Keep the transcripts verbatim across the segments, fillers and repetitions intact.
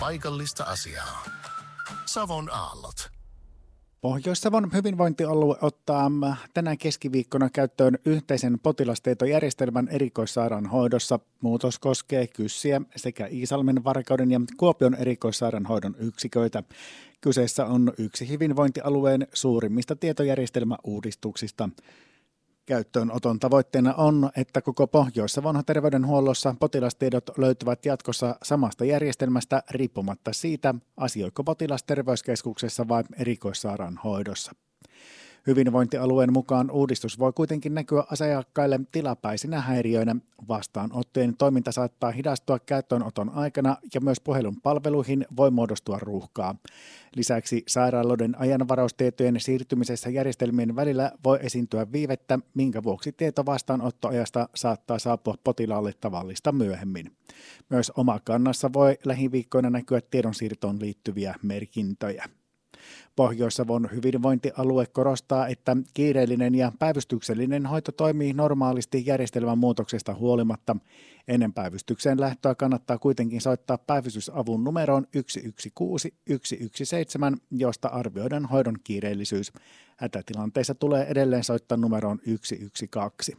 paikallista asiaa. Savon aallot. Pohjois-Savon hyvinvointialue ottaa tänä keskiviikkona käyttöön yhteisen potilastietojärjestelmän erikoissairaanhoidossa. Muutos koskee Kyssiä sekä Iisalmen, Varkauden ja Kuopion erikoissairaanhoidon yksiköitä. Kyseessä on yksi hyvinvointialueen suurimmista tietojärjestelmäuudistuksista. Käyttöönoton tavoitteena on, että koko Pohjois-Savon terveydenhuollossa potilastiedot löytyvät jatkossa samasta järjestelmästä riippumatta siitä, asioiko potilas terveyskeskuksessa vai erikoissairaanhoidossa. Hyvinvointialueen mukaan uudistus voi kuitenkin näkyä asiakkaille tilapäisinä häiriöinä. Vastaanottojen toiminta saattaa hidastua käyttöönoton aikana ja myös puhelun palveluihin voi muodostua ruuhkaa. Lisäksi sairaaloiden ajanvaraustietojen siirtymisessä järjestelmien välillä voi esiintyä viivettä, minkä vuoksi tieto vastaanottoajasta saattaa saapua potilaalle tavallista myöhemmin. Myös Omakannassa voi lähiviikkoina näkyä tiedonsiirtoon liittyviä merkintöjä. Pohjois-Savon hyvinvointialue korostaa, että kiireellinen ja päivystyksellinen hoito toimii normaalisti järjestelmän muutoksesta huolimatta. Ennen päivystykseen lähtöä kannattaa kuitenkin soittaa päivystysavun numeroon yksi yksi kuusi yksi yksi seitsemän, josta arvioidaan hoidon kiireellisyys. Hätätilanteissa tulee edelleen soittaa numeroon yksi yksi kaksi.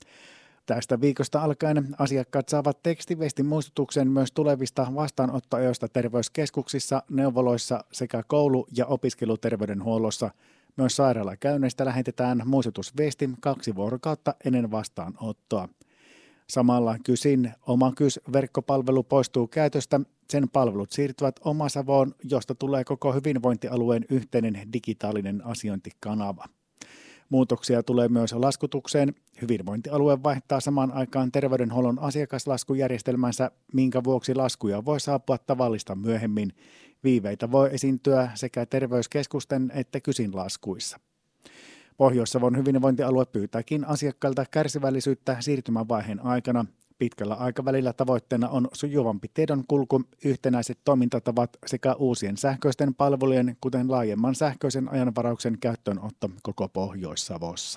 Tästä viikosta alkaen asiakkaat saavat tekstiviestin muistutuksen myös tulevista vastaanottoajoista terveyskeskuksissa, neuvoloissa sekä koulu- ja opiskeluterveydenhuollossa. Myös sairaalakäynneistä lähetetään muistutusviesti kaksi vuorokautta ennen vastaanottoa. Samalla Kysin oma Kys-verkkopalvelu poistuu käytöstä. Sen palvelut siirtyvät Oma-Savoon, josta tulee koko hyvinvointialueen yhteinen digitaalinen asiointikanava. Muutoksia tulee myös laskutukseen. Hyvinvointialue vaihtaa samaan aikaan terveydenhuollon asiakaslaskujärjestelmänsä, minkä vuoksi laskuja voi saapua tavallista myöhemmin. Viiveitä voi esiintyä sekä terveyskeskusten että Kysin laskuissa. Pohjois-Savon hyvinvointialue pyytääkin asiakkailta kärsivällisyyttä siirtymävaiheen aikana. Pitkällä aikavälillä tavoitteena on sujuvampi tiedonkulku, yhtenäiset toimintatavat sekä uusien sähköisten palvelujen, kuten laajemman sähköisen ajanvarauksen käyttöönotto koko Pohjois-Savossa.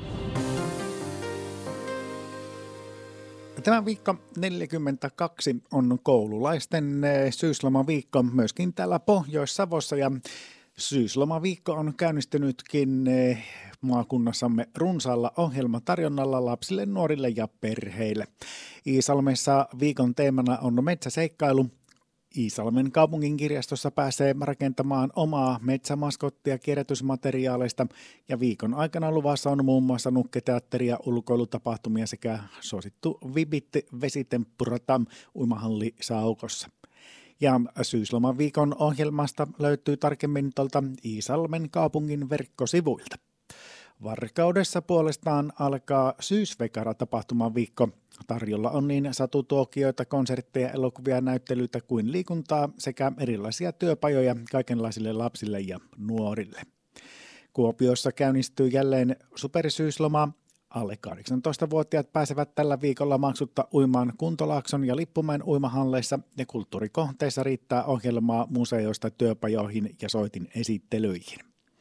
Tämä viikko neljäkymmentäkaksi on koululaisten syyslomaviikko myöskin täällä Pohjois-Savossa ja syyslomaviikko on käynnistynytkin maakunnassamme runsaalla ohjelmatarjonnalla lapsille, nuorille ja perheille. Iisalmessa viikon teemana on metsäseikkailu. Iisalmen kaupungin kirjastossa pääsee rakentamaan omaa metsämaskottia kierrätysmateriaaleista ja viikon aikana luvassa on muun muassa nukketeatteria, ulkoilutapahtumia sekä suosittu Vibit vesitempurata uimahalli Saukossa. Ja syyslomaviikon ohjelmasta löytyy tarkemmin tuolta Iisalmen kaupungin verkkosivuilta. Varkaudessa puolestaan alkaa syysvekara-tapahtumaviikko. Tarjolla on niin satutuokioita, konsertteja, elokuvia, näyttelyitä kuin liikuntaa sekä erilaisia työpajoja kaikenlaisille lapsille ja nuorille. Kuopiossa käynnistyy jälleen supersyysloma. Alle kahdeksantoistavuotiaat pääsevät tällä viikolla maksutta uimaan Kuntolaakson ja Lippumäen uimahalleissa ja kulttuurikohteissa riittää ohjelmaa museoista työpajoihin ja soitin esittelyihin.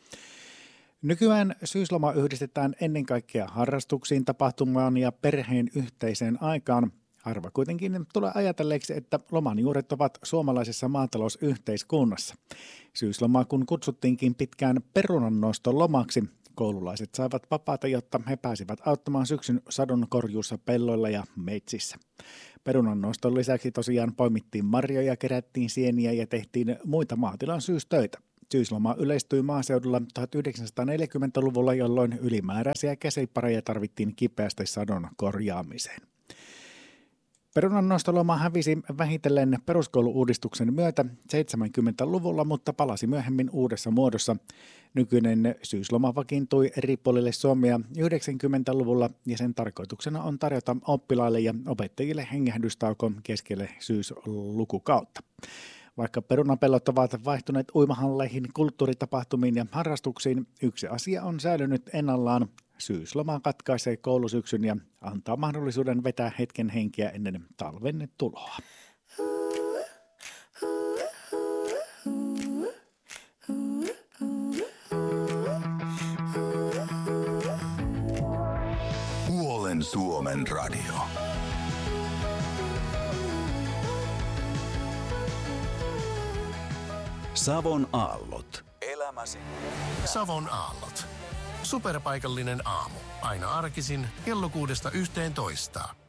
Nykyään syysloma yhdistetään ennen kaikkea harrastuksiin, tapahtumaan ja perheen yhteiseen aikaan. Harva kuitenkin tulee ajatelleeksi, että loman juuret ovat suomalaisessa maatalousyhteiskunnassa. Syyslomaa kun kutsuttiinkin pitkään perunannoston lomaksi, koululaiset saivat vapaata, jotta he pääsivät auttamaan syksyn sadonkorjuussa pelloilla ja metsissä. Perunannoston lisäksi tosiaan poimittiin marjoja, kerättiin sieniä ja tehtiin muita maatilan syystöitä. Syysloma yleistyi maaseudulla tuhatyhdeksänsataaneljäkymmentäluvulla, jolloin ylimääräisiä käsipareja tarvittiin kipeästi sadon korjaamiseen. Perunannostoloma hävisi vähitellen peruskoulu-uudistuksen myötä seitsemänkymmentäluvulla, mutta palasi myöhemmin uudessa muodossa. Nykyinen syysloma vakiintui eri puolille Suomea yhdeksänkymmentäluvulla ja sen tarkoituksena on tarjota oppilaille ja opettajille hengähdystauko keskelle syyslukukautta. Vaikka perunapellot ovat vaihtuneet uimahalleihin, kulttuuritapahtumiin ja harrastuksiin, yksi asia on säilynyt ennallaan. Syysloma katkaisee koulusyksyn ja antaa mahdollisuuden vetää hetken henkeä ennen talven tuloa. Huolen Suomen radio. Savon aallot. Elämäsi. Savon aallot. Superpaikallinen aamu. Aina arkisin kello kuudesta yhteentoista.